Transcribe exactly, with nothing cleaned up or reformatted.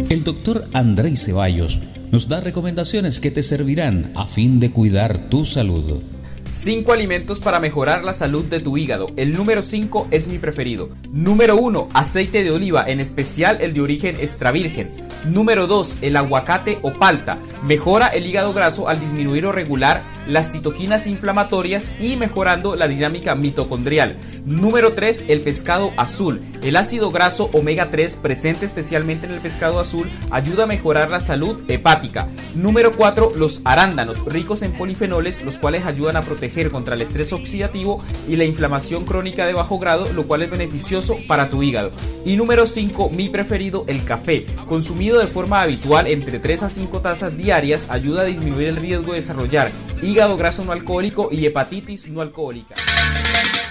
El doctor Andrei Ceballos nos da recomendaciones que te servirán a fin de cuidar tu salud. cinco alimentos para mejorar la salud de tu hígado. El número cinco es mi preferido. Número uno, aceite de oliva, en especial el de origen extra virgen. Número dos, el aguacate o palta. Mejora el hígado graso al disminuir o regular las citoquinas inflamatorias y mejorando la dinámica mitocondrial. Número tres, el pescado azul. El ácido graso omega tres presente especialmente en el pescado azul ayuda a mejorar la salud hepática. Número cuatro, los arándanos, ricos en polifenoles, los cuales ayudan a proteger contra el estrés oxidativo y la inflamación crónica de bajo grado, lo cual es beneficioso para tu hígado. Y número cinco, mi preferido, el café. Consumido de forma habitual entre tres a cinco tazas diarias ayuda a disminuir el riesgo de desarrollar hígado graso no alcohólico y hepatitis no alcohólica.